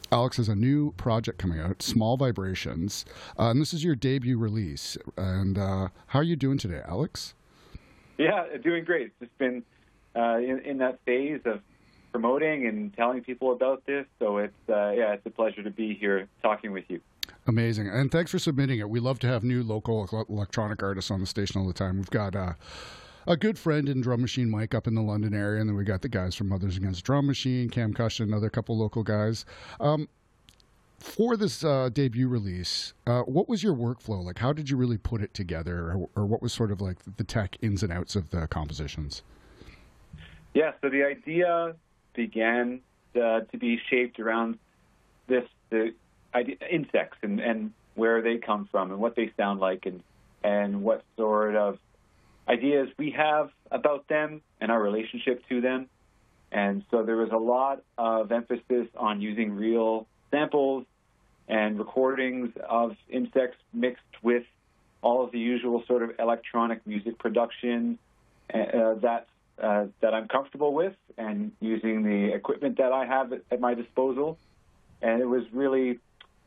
Alex has a new project coming out, Small Vibrations, and this is your debut release. And how are you doing today, Alex? Yeah, doing great. It's just been in that phase of promoting and telling people about this. So it's a pleasure to be here talking with you. Amazing. And thanks for submitting it. We love to have new local electronic artists on the station all the time. We've got a good friend in Drum Machine Mike up in the London area, and then we got the guys from Mothers Against Drum Machine, Cam Cush, and another couple local guys. For this debut release, what was your workflow? Like, how did you really put it together, or what was sort of like the tech ins and outs of the compositions? Yeah, so the idea began to be shaped around the insects and where they come from and what they sound like and what sort of ideas we have about them and our relationship to them. And so there was a lot of emphasis on using real samples and recordings of insects mixed with all of the usual sort of electronic music production that I'm comfortable with, and using the equipment that I have at my disposal. And it was really,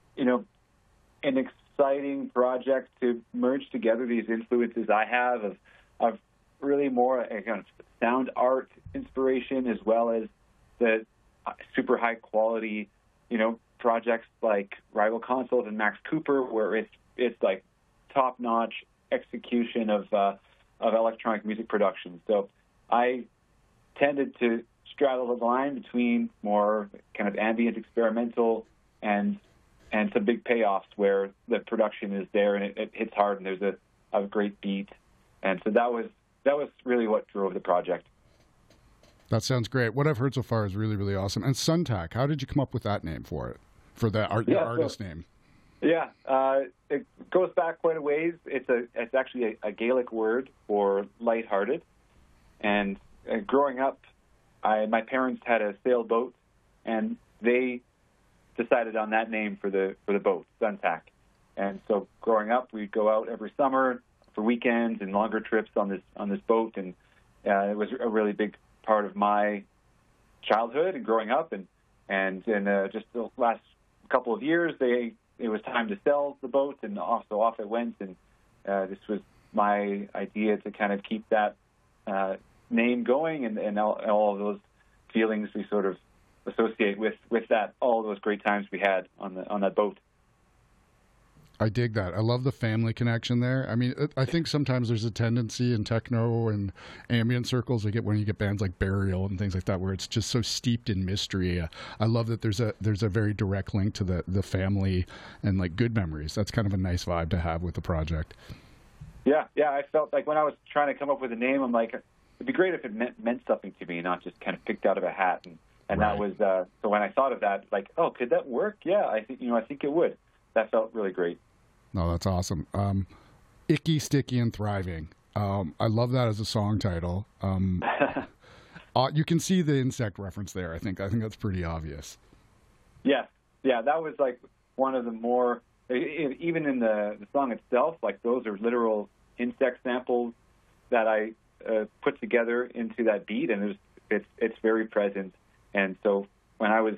an exciting project to merge together these influences I have of really more a kind of sound art inspiration, as well as the super high quality, projects like Rival Consoles and Max Cooper, where it's like top notch execution of electronic music production. So I tended to straddle the line between more kind of ambient experimental and some big payoffs where the production is there and it hits hard and there's a great beat. And so that was really what drove the project. That sounds great. What I've heard so far is really, really awesome. And Suntac, how did you come up with that name for it? For the artist name? Yeah, it goes back quite a ways. It's actually a Gaelic word for lighthearted. And growing up, my parents had a sailboat, and they decided on that name for the boat, Suntac. And so growing up, we'd go out every summer for weekends and longer trips on this boat, and it was a really big part of my childhood and growing up. And just the last couple of years, it was time to sell the boat, and also off it went. And this was my idea to kind of keep that name going, and all of those feelings we sort of associate with that, all those great times we had on that boat. I dig that. I love the family connection there. I mean, I think sometimes there's a tendency in techno and ambient circles when you get bands like Burial and things like that, where it's just so steeped in mystery. I love that there's a very direct link to the family and like good memories. That's kind of a nice vibe to have with the project. Yeah. I felt like when I was trying to come up with a name, I'm like, it'd be great if it meant something to me, not just kind of picked out of a hat. And right. That was so when I thought of that, like, oh, could that work? Yeah, I think it would. That felt really great. No, that's awesome. Icky, Sticky, and Thriving. I love that as a song title. You can see the insect reference there. I think that's pretty obvious. Yeah, that was like one of the more, even in the song itself, like those are literal insect samples that I put together into that beat, and it's very present. And so when I was,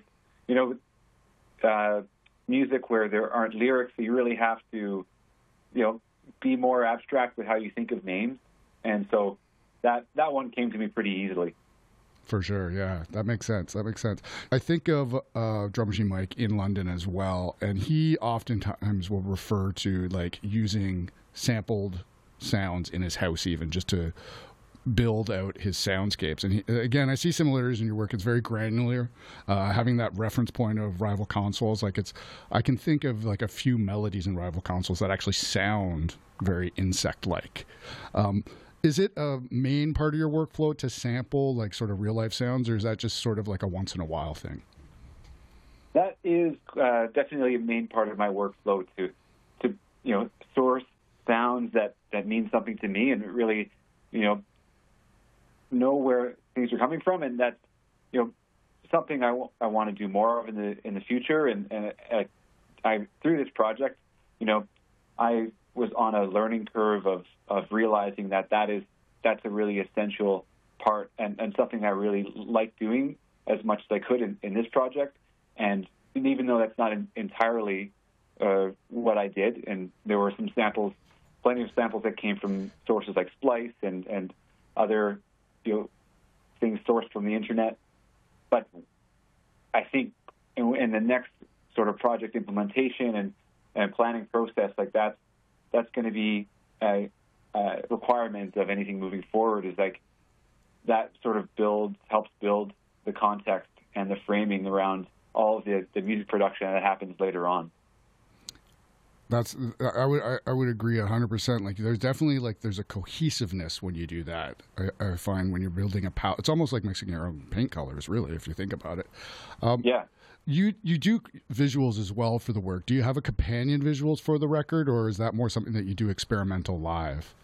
music where there aren't lyrics, so you really have to, be more abstract with how you think of names. And so that one came to me pretty easily. For sure, yeah. That makes sense. I think of Drum Machine Mike in London as well, and he oftentimes will refer to like using sampled sounds in his house even just to build out his soundscapes. And again, I see similarities in your work. It's very granular, having that reference point of Rival Consoles. I can think of like a few melodies in Rival Consoles that actually sound very insect-like. Is it a main part of your workflow to sample like sort of real life sounds, or is that just sort of like a once in a while thing? That is definitely a main part of my workflow to source sounds that mean something to me, and really know where things are coming from, and that's something I want to do more of in the future. And I through this project, I was on a learning curve of realizing that's a really essential part and something I really like doing as much as I could in this project. And and even though that's not entirely what I did, and there were some samples, plenty of samples that came from sources like Splice and other things sourced from the internet. But I think in the next sort of project implementation and planning process, like that's going to be a requirement of anything moving forward, is like that sort of helps build the context and the framing around all of the music production that happens later on. I would agree 100%. Like there's definitely there's a cohesiveness when you do that. I find when you're building a palette, it's almost like mixing your own paint colors, really, if you think about it. Yeah. You do visuals as well for the work. Do you have a companion visuals for the record, or is that more something that you do experimental live?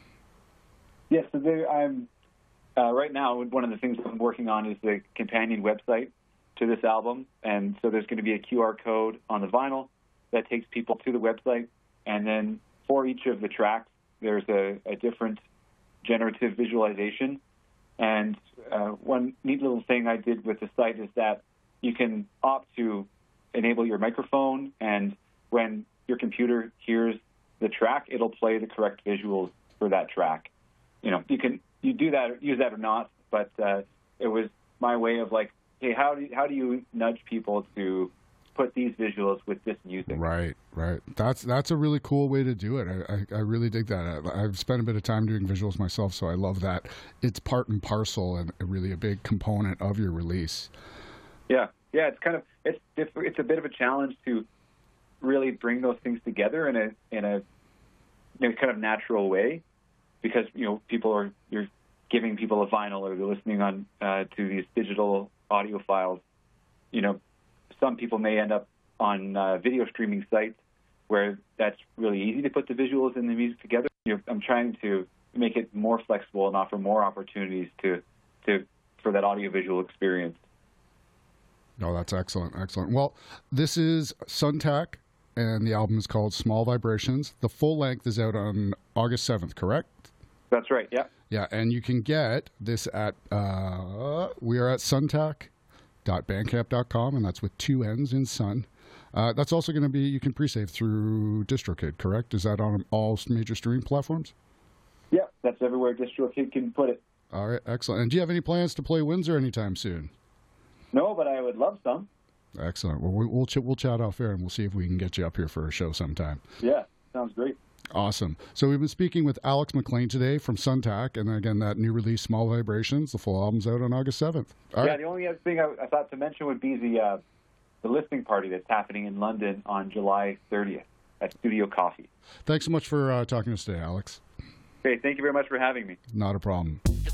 Yes. So I'm right now, one of the things I'm working on is the companion website to this album, and so there's going to be a QR code on the vinyl that takes people to the website, and then for each of the tracks, there's a different generative visualization. And one neat little thing I did with the site is that you can opt to enable your microphone, and when your computer hears the track, it'll play the correct visuals for that track. You do that, use that or not, but it was my way of like, hey, how do you nudge people to put these visuals with this music? Right. That's a really cool way to do it. I really dig that. I've spent a bit of time doing visuals myself, so I love that. It's part and parcel and really a big component of your release. Yeah. It's a bit of a challenge to really bring those things together in a kind of natural way, because you're giving people a vinyl, or they're listening on to these digital audio files. Some people may end up on video streaming sites where that's really easy to put the visuals and the music together. I'm trying to make it more flexible and offer more opportunities for that audiovisual experience. No, that's excellent. Well, this is Suntac, and the album is called Small Vibrations. The full length is out on August 7th, correct? That's right, yeah. Yeah, and you can get this at, we are at suntac.bandcamp.com, and that's with 2 N's in Sun. That's also going to be, you can pre-save through DistroKid, correct? Is that on all major streaming platforms? Yeah, that's everywhere DistroKid can put it. All right, excellent. And do you have any plans to play Windsor anytime soon? No, but I would love some. Excellent. Well, we'll chat off air, and we'll see if we can get you up here for a show sometime. Yeah, sounds great. Awesome. So we've been speaking with Alex McLean today from Suntac, and again, that new release, Small Vibrations. The full album's out on August 7th. All right. The only other thing I thought to mention would be the listening party that's happening in London on July 30th at Studio Coffee. Thanks so much for talking to us today, Alex. Great. Thank you very much for having me. Not a problem.